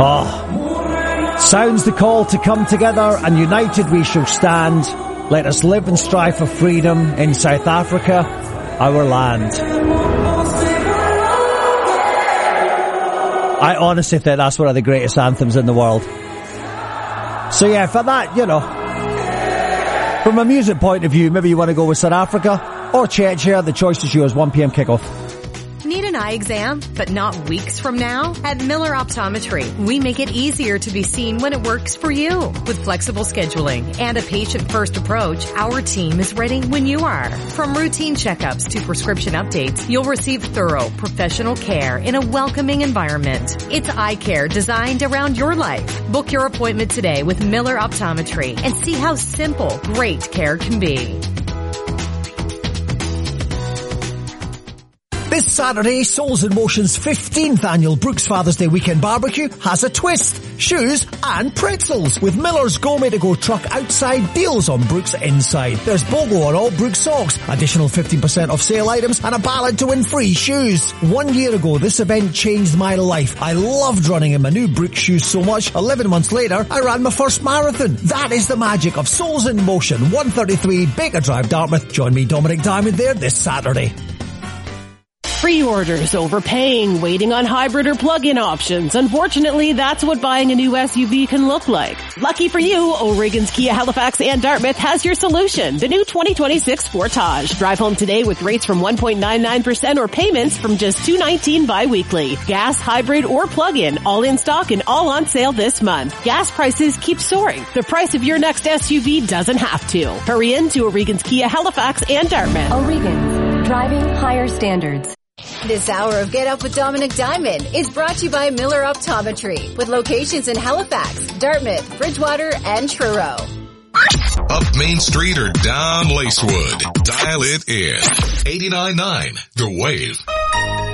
Sounds the call to come together, and united we shall stand. Let us live and strive for freedom in South Africa, our land. I honestly think that's one of the greatest anthems in the world. So yeah, for that, you know, from a music point of view, maybe you want to go with South Africa or Czechia. The choice is yours. 1 p.m. kickoff. Need an eye exam, but not weeks from now? At Miller Optometry, we make it easier to be seen when it works for you. With flexible scheduling and a patient-first approach, our team is ready when you are. From routine checkups to prescription updates, you'll receive thorough, professional care in a welcoming environment. It's eye care designed around your life. Book your appointment today with Miller Optometry and see how simple, great care can be. This Saturday, Souls in Motion's 15th annual Brooks Father's Day Weekend Barbecue has a twist. Shoes and pretzels with Miller's Go-Me-To-Go truck outside, deals on Brooks inside. There's BOGO on all Brooks socks, additional 15% off sale items and a ballot to win free shoes. 1 year ago, this event changed my life. I loved running in my new Brooks shoes so much. 11 months later, I ran my first marathon. That is the magic of Souls in Motion, 133 Baker Drive, Dartmouth. Join me, Dominic Diamond, there this Saturday. Pre-orders, overpaying, waiting on hybrid or plug-in options. Unfortunately, that's what buying a new SUV can look like. Lucky for you, O'Regan's Kia Halifax and Dartmouth has your solution. The new 2026 Sportage. Drive home today with rates from 1.99% or payments from just $219 bi-weekly. Gas, hybrid, or plug-in, all in stock and all on sale this month. Gas prices keep soaring. The price of your next SUV doesn't have to. Hurry in to O'Regan's Kia Halifax and Dartmouth. O'Regan's, driving higher standards. This hour of Get Up with Dominic Diamond is brought to you by Miller Optometry, with locations in Halifax, Dartmouth, Bridgewater, and Truro. Up Main Street or down Lacewood, dial it in. 89.9 The Wave.